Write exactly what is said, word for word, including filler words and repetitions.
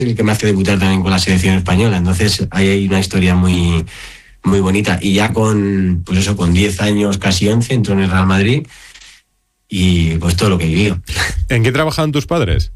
el que me hace debutar también con la selección española. Entonces ahí hay una historia muy, muy bonita. Y ya con, pues eso, con diez años, casi once, entró en el Real Madrid y pues todo lo que he vivido. ¿En qué trabajaban tus padres?